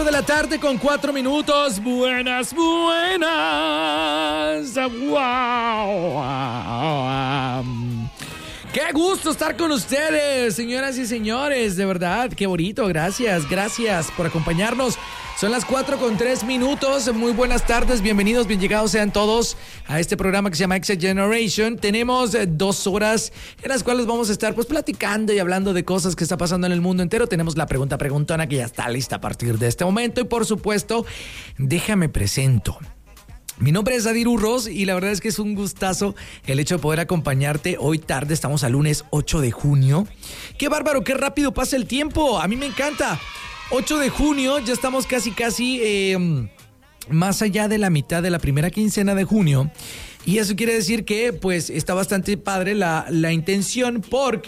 4 de la tarde con 4 minutos. Buenas. Wow. Qué gusto estar con ustedes, señoras y señores. De verdad, qué bonito. Gracias por acompañarnos. Son las 4:03. Muy buenas tardes, bienvenidos, bien llegados sean todos a este programa que se llama Exit Generation. Tenemos 2 horas en las cuales vamos a estar platicando y hablando de cosas que está pasando en el mundo entero. Tenemos la preguntona que ya está lista a partir de este momento. Y por supuesto, déjame presento. Mi nombre es Adir Urroz y la verdad es que es un gustazo el hecho de poder acompañarte hoy tarde. Estamos al lunes 8 de junio. ¡Qué bárbaro! ¡Qué rápido pasa el tiempo! A mí me encanta. 8 de junio, ya estamos casi más allá de la mitad de la primera quincena de junio. Y eso quiere decir que pues está bastante padre la intención porque